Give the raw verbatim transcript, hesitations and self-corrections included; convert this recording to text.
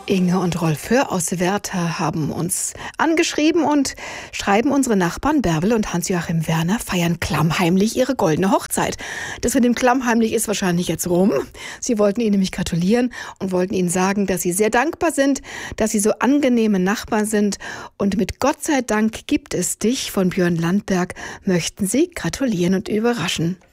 Inge und Rolf Hör aus Werther haben uns angeschrieben und schreiben, unsere Nachbarn Bärbel und Hans-Joachim Werner feiern klammheimlich ihre goldene Hochzeit. Das mit dem klammheimlich ist wahrscheinlich jetzt rum. Sie wollten Ihnen nämlich gratulieren und wollten Ihnen sagen, dass Sie sehr dankbar sind, dass Sie so angenehme Nachbarn sind. Und mit Gott sei Dank gibt es dich von Björn Landberg möchten Sie gratulieren und überraschen.